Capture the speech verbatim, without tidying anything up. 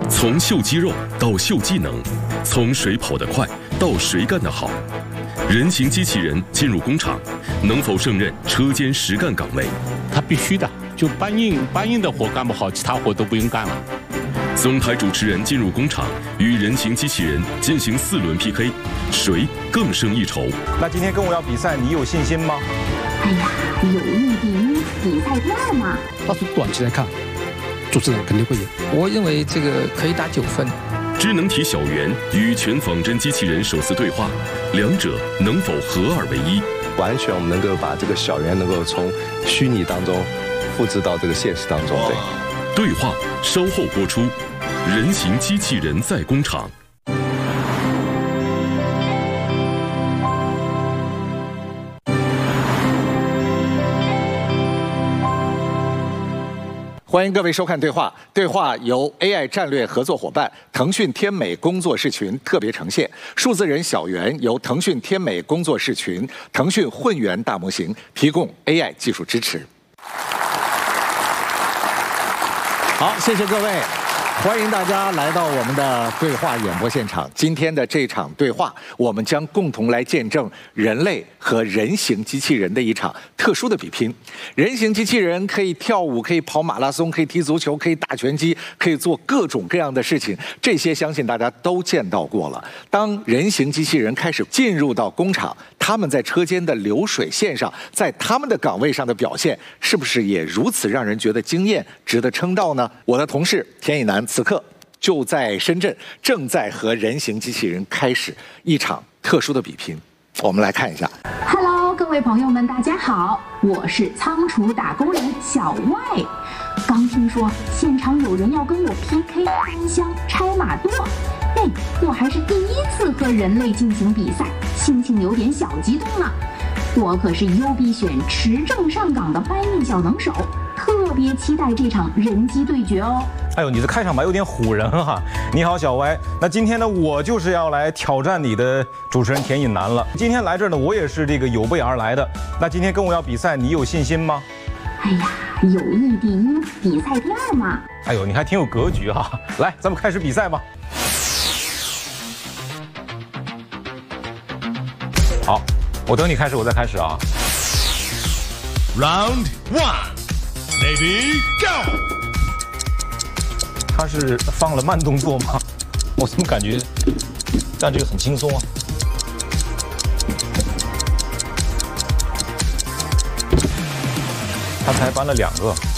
从秀肌肉到秀技能，从谁跑得快到谁干得好。人形机器人进入工厂，能否胜任车间实干岗位？ 他必须的，就搬运搬运的活干不好，其他活都不用干了。 总台主持人进入工厂，与人形机器人进行四轮 P K， 谁更胜一筹？ 那今天跟我要比赛，你有信心吗？ 哎呀，有一比一，比赛第二嘛。 但是短期来看，主持人肯定会赢。 我认为这个可以打九分。 智能体小圆与全仿真机器人首次对话，两者能否合二为一？ 完全我们能够把这个小圆能够从虚拟当中复制到这个现实当中。 对，对话稍后播出。人形机器人在工厂。 欢迎各位收看《对话》，对话由 A I 战略合作伙伴腾讯天美工作室群特别呈现。数字人小圆由腾讯天美工作室群、腾讯混元大模型提供 A I 技术支持。好，谢谢各位。欢迎大家来到我们的对话演播现场。今天的这场对话，我们将共同来见证人类和人形机器人的一场特殊的比拼。人形机器人可以跳舞，可以跑马拉松，可以踢足球，可以打拳击，可以做各种各样的事情。这些相信大家都见到过了。当人形机器人开始进入到工厂，他们在车间的流水线上，在他们的岗位上的表现，是不是也如此让人觉得惊艳，值得称道呢？我的同事田以南此刻就在深圳，正在和人形机器人开始一场特殊的比拼。我们来看一下。 Hello， 各位朋友们，大家好，我是仓储打工人小外。刚听说现场有人要跟我 P K 搬箱拆马垛，哎，我还是第一次和人类进行比赛，心情有点小激动呢。我可是优必选持证上岗的搬运小能手，特别期待这场人机对决哦。 哎呦，你的开场白有点唬人哈！你好，小歪。那今天呢，我就是要来挑战你的主持人田以南了。今天来这儿呢，我也是这个有备而来的。那今天跟我要比赛，你有信心吗？ 哎呀，有一比一，比赛第二嘛。 哎呦，你还挺有格局哈！来，咱们开始比赛吧。好，我等你开始，我再开始啊。 Round one, ready, go。 他是放了慢动作吗？我怎么感觉干这个很轻松啊？他才搬了两个。